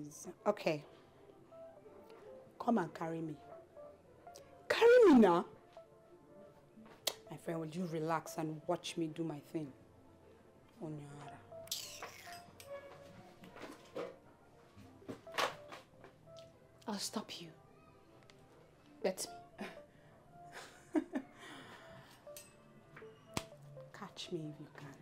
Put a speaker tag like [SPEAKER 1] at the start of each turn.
[SPEAKER 1] please. Okay. Come and carry me. Carry me now. My friend, will you relax and watch me do my thing? Onyara.
[SPEAKER 2] I'll stop you. Let me.
[SPEAKER 1] Catch me if you can.